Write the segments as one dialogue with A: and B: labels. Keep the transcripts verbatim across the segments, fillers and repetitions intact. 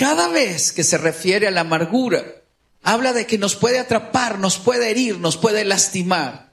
A: cada vez que se refiere a la amargura, habla de que nos puede atrapar, nos puede herir, nos puede lastimar.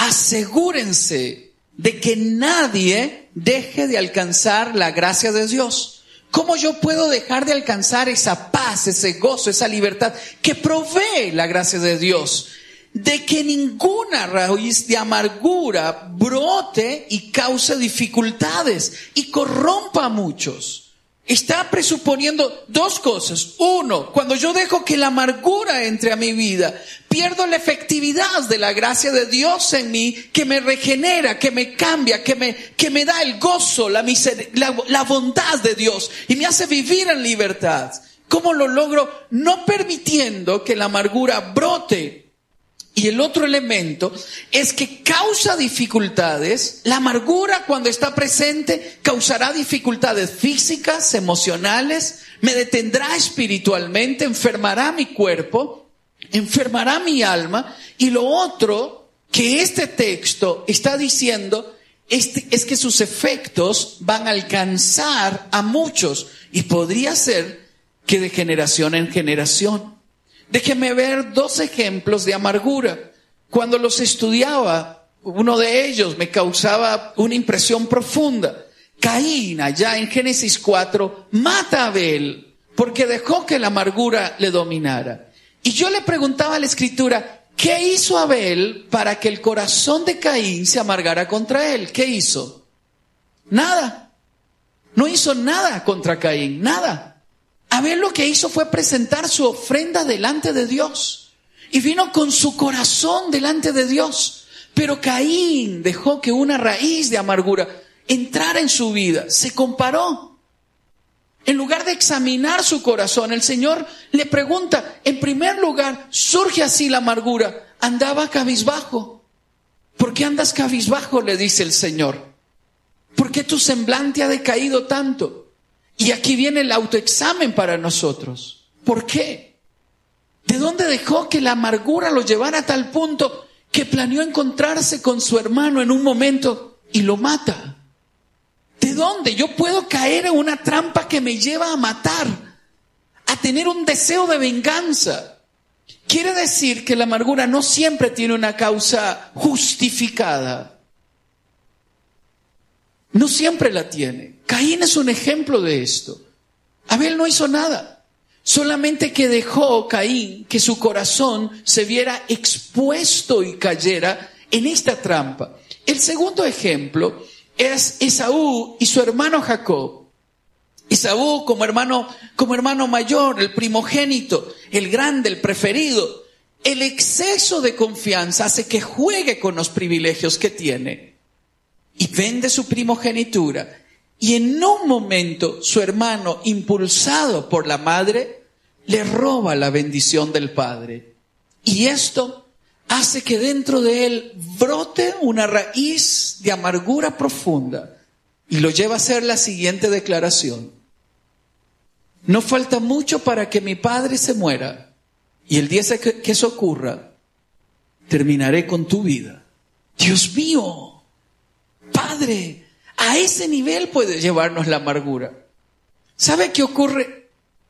A: Asegúrense de que nadie deje de alcanzar la gracia de Dios. ¿Cómo yo puedo dejar de alcanzar esa paz, ese gozo, esa libertad que provee la gracia de Dios? De que ninguna raíz de amargura brote y cause dificultades y corrompa a muchos. Está presuponiendo dos cosas. Uno, cuando yo dejo que la amargura entre a mi vida, pierdo la efectividad de la gracia de Dios en mí, que me regenera, que me cambia, que me, que me da el gozo, la, miser- la, la bondad de Dios y me hace vivir en libertad. ¿Cómo lo logro? No permitiendo que la amargura brote. Y el otro elemento es que causa dificultades. La amargura, cuando está presente, causará dificultades físicas, emocionales, me detendrá espiritualmente, enfermará mi cuerpo, enfermará mi alma. Y lo otro que este texto está diciendo este, es que sus efectos van a alcanzar a muchos y podría ser que de generación en generación. Déjeme ver dos ejemplos de amargura. Cuando los estudiaba, uno de ellos me causaba una impresión profunda. Caín, allá en Génesis cuatro, mata a Abel porque dejó que la amargura le dominara. Y yo le preguntaba a la Escritura, ¿qué hizo Abel para que el corazón de Caín se amargara contra él? ¿Qué hizo? Nada. No hizo nada contra Caín, nada. Abel lo que hizo fue presentar su ofrenda delante de Dios y vino con su corazón delante de Dios. Pero Caín dejó que una raíz de amargura entrara en su vida, se comparó. En lugar de examinar su corazón, el Señor le pregunta, en primer lugar, ¿surge así la amargura? Andaba cabizbajo. ¿Por qué andas cabizbajo?, le dice el Señor. ¿Por qué tu semblante ha decaído tanto? Y aquí viene el autoexamen para nosotros. ¿Por qué? ¿De dónde dejó que la amargura lo llevara a tal punto que planeó encontrarse con su hermano en un momento y lo mata? ¿De dónde? Yo puedo caer en una trampa que me lleva a matar, a tener un deseo de venganza. Quiere decir que la amargura no siempre tiene una causa justificada. No siempre la tiene. Caín es un ejemplo de esto. Abel no hizo nada. Solamente que dejó Caín que su corazón se viera expuesto y cayera en esta trampa. El segundo ejemplo es Esaú y su hermano Jacob. Esaú como hermano, como hermano mayor, el primogénito, el grande, el preferido. El exceso de confianza hace que juegue con los privilegios que tiene. Y vende su primogenitura. Y en un momento su hermano, impulsado por la madre, le roba la bendición del padre. Y esto hace que dentro de él brote una raíz de amargura profunda. Y lo lleva a hacer la siguiente declaración. No falta mucho para que mi padre se muera. Y el día que, que eso ocurra, terminaré con tu vida. Dios mío. Padre, a ese nivel puede llevarnos la amargura. ¿Sabe qué ocurre?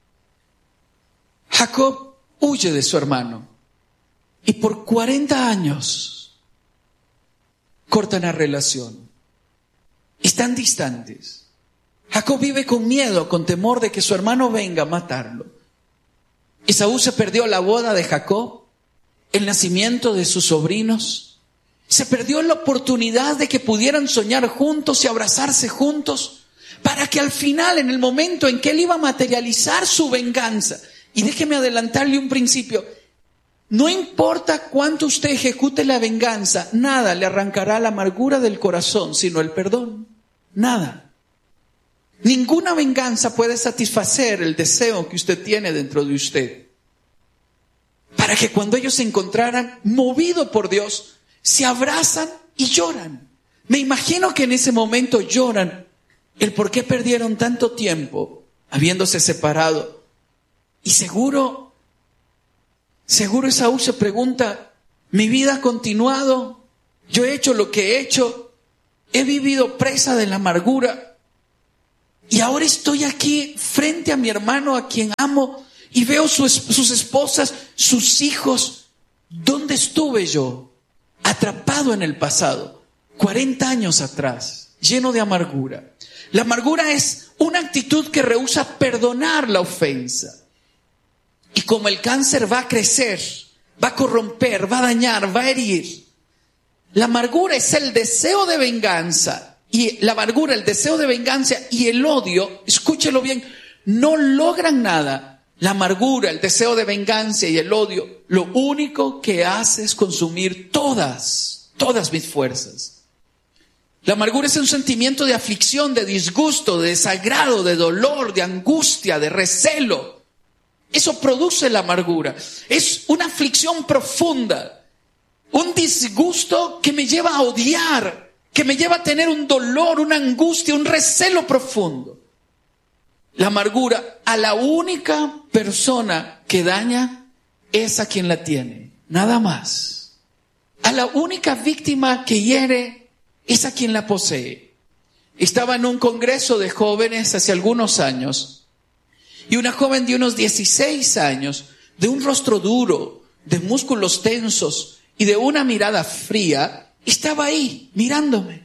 A: Jacob huye de su hermano y por cuarenta años cortan la relación. Están distantes. Jacob vive con miedo, con temor de que su hermano venga a matarlo. Esaú se perdió la boda de Jacob, el nacimiento de sus sobrinos. Se perdió la oportunidad de que pudieran soñar juntos y abrazarse juntos, para que al final, en el momento en que él iba a materializar su venganza, y déjeme adelantarle un principio, no importa cuánto usted ejecute la venganza, nada le arrancará la amargura del corazón, sino el perdón. Nada. Ninguna venganza puede satisfacer el deseo que usted tiene dentro de usted. Para que cuando ellos se encontraran, movido por Dios, se abrazan y lloran. Me imagino que en ese momento lloran el por qué perdieron tanto tiempo habiéndose separado. Y seguro, seguro Esaú se pregunta, mi vida ha continuado, yo he hecho lo que he hecho, he vivido presa de la amargura. Y ahora estoy aquí frente a mi hermano a quien amo y veo sus, sus esposas, sus hijos. ¿Dónde estuve yo? Atrapado en el pasado, cuarenta años atrás, lleno de amargura. La amargura es una actitud que rehúsa perdonar la ofensa. Y como el cáncer va a crecer, va a corromper, va a dañar, va a herir. La amargura es el deseo de venganza. Y la amargura, el deseo de venganza y el odio, escúchelo bien, no logran nada. La amargura, el deseo de venganza y el odio, lo único que hace es consumir todas, todas mis fuerzas. La amargura es un sentimiento de aflicción, de disgusto, de desagrado, de dolor, de angustia, de recelo. Eso produce la amargura. Es una aflicción profunda, un disgusto que me lleva a odiar, que me lleva a tener un dolor, una angustia, un recelo profundo. La amargura a la única persona que daña es a quien la tiene, nada más. A la única víctima que hiere es a quien la posee. Estaba en un congreso de jóvenes hace algunos años y una joven de unos dieciséis años, de un rostro duro, de músculos tensos y de una mirada fría, estaba ahí, mirándome.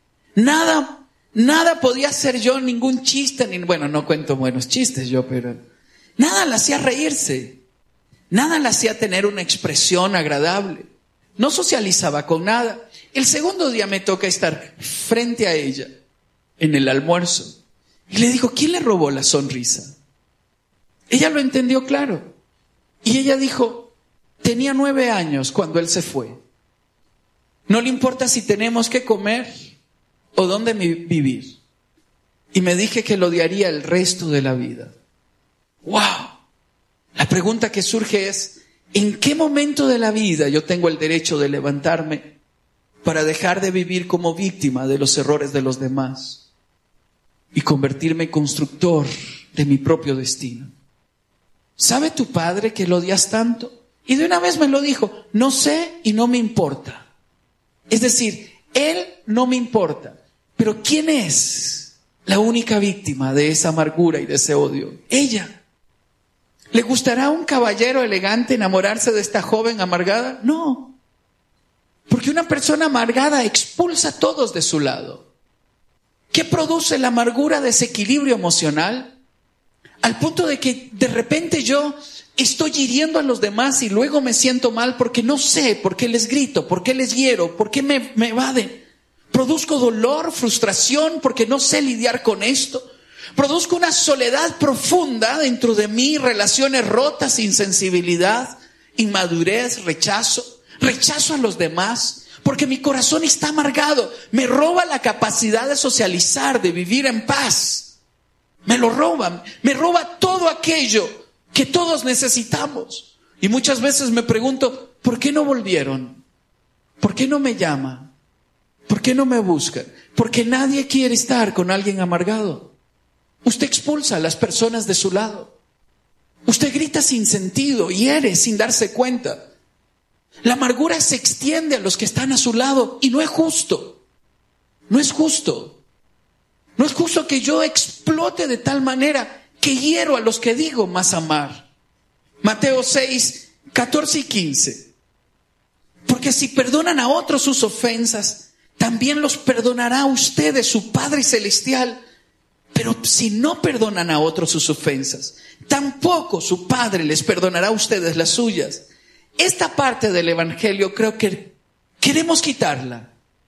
A: Nada, nada podía hacer yo, ningún chiste, ni, bueno, no cuento buenos chistes yo, pero nada la hacía reírse. Nada la hacía tener una expresión agradable. No socializaba con nada. El segundo día me toca estar frente a ella, en el almuerzo. Y le digo, ¿quién le robó la sonrisa? Ella lo entendió claro. Y ella dijo, tenía nueve años cuando él se fue. No le importa si tenemos que comer o dónde vivir. Y me dije que lo odiaría el resto de la vida. ¡Wow! La pregunta que surge es, ¿en qué momento de la vida yo tengo el derecho de levantarme para dejar de vivir como víctima de los errores de los demás y convertirme en constructor de mi propio destino? ¿Sabe tu padre que lo odias tanto? Y de una vez me lo dijo, no sé y no me importa. Es decir, él no me importa, pero ¿quién es la única víctima de esa amargura y de ese odio? Ella. ¿Le gustará a un caballero elegante enamorarse de esta joven amargada? No, porque una persona amargada expulsa a todos de su lado. ¿Qué produce la amargura? Desequilibrio emocional, al punto de que de repente yo estoy hiriendo a los demás y luego me siento mal porque no sé por qué les grito, por qué les hiero, por qué me, me evaden. Produzco dolor, frustración porque no sé lidiar con esto. Produzco una soledad profunda dentro de mí, relaciones rotas, insensibilidad, inmadurez, rechazo. Rechazo a los demás porque mi corazón está amargado. Me roba la capacidad de socializar, de vivir en paz. Me lo roban, me roba todo aquello que todos necesitamos. Y muchas veces me pregunto, ¿por qué no volvieron? ¿Por qué no me llaman? ¿Por qué no me buscan? Porque nadie quiere estar con alguien amargado. Usted expulsa a las personas de su lado. Usted grita sin sentido, hiere sin darse cuenta. La amargura se extiende a los que están a su lado y no es justo. No es justo. No es justo que yo explote de tal manera que hiero a los que digo más amar. Mateo seis, catorce y quince. Porque si perdonan a otros sus ofensas, también los perdonará a ustedes su Padre Celestial. Pero si no perdonan a otros sus ofensas, tampoco su Padre les perdonará a ustedes las suyas. Esta parte del Evangelio creo que queremos quitarla,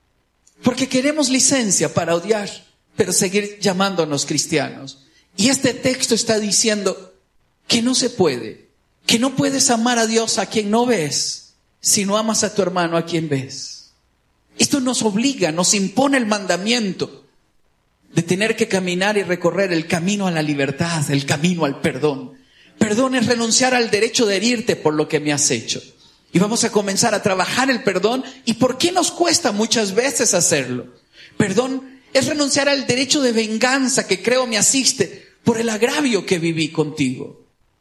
A: porque queremos licencia para odiar, pero seguir llamándonos cristianos. Y este texto está diciendo que no se puede, que no puedes amar a Dios a quien no ves, si no amas a tu hermano a quien ves. Esto nos obliga, nos impone el mandamiento de tener que caminar y recorrer el camino a la libertad, el camino al perdón. Perdón es renunciar al derecho de herirte por lo que me has hecho. Y vamos a comenzar a trabajar el perdón. ¿Y por qué nos cuesta muchas veces hacerlo? Perdón es renunciar al derecho de venganza que creo me asiste por el agravio que viví contigo.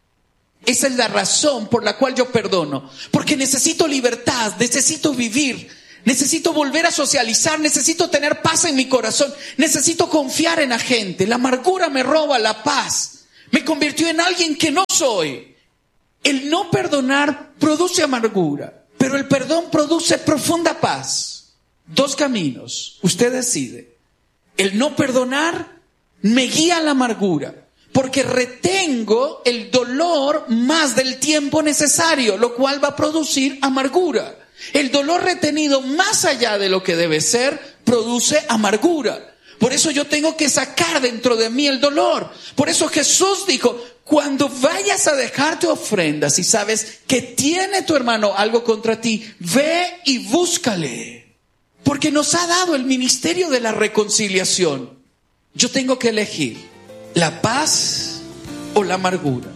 A: Esa es la razón por la cual yo perdono. Porque necesito libertad, necesito vivir Necesito volver a socializar, necesito tener paz en mi corazón, necesito confiar en la gente. La amargura me roba la paz, me convirtió en alguien que no soy. El no perdonar produce amargura, pero el perdón produce profunda paz. Dos caminos, usted decide. El no perdonar me guía a la amargura, porque retengo el dolor más del tiempo necesario, lo cual va a producir amargura. El dolor retenido más allá de lo que debe ser, produce amargura. Por eso yo tengo que sacar dentro de mí el dolor. Por eso Jesús dijo, cuando vayas a dejarte ofrendas y sabes que tiene tu hermano algo contra ti, ve y búscale. Porque nos ha dado el ministerio de la reconciliación. Yo tengo que elegir la paz o la amargura.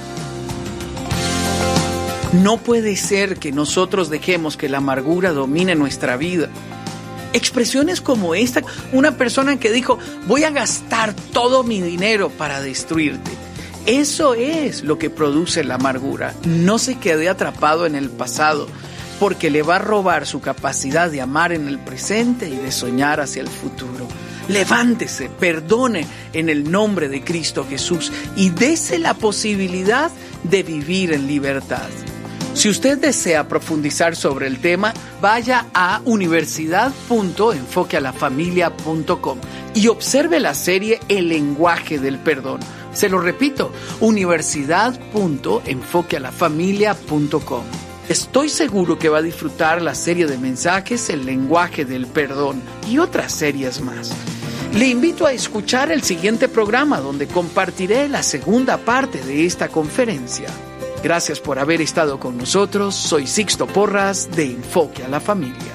A: No puede ser que nosotros dejemos que la amargura domine nuestra vida. Expresiones como esta, una persona que dijo, voy a gastar todo mi dinero para destruirte. Eso es lo que produce la amargura. No se quede atrapado en el pasado, porque le va a robar su capacidad de amar en el presente y de soñar hacia el futuro. Levántese, perdone en el nombre de Cristo Jesús y dése la posibilidad de vivir en libertad. Si usted desea profundizar sobre el tema, vaya a universidad punto enfoque a la familia punto com y observe la serie El lenguaje del perdón. Se lo repito, universidad punto enfoque a la familia punto com. Estoy seguro que va a disfrutar la serie de mensajes El lenguaje del perdón y otras series más. Le invito a escuchar el siguiente programa donde compartiré la segunda parte de esta conferencia. Gracias por haber estado con nosotros. Soy Sixto Porras de Enfoque a la Familia.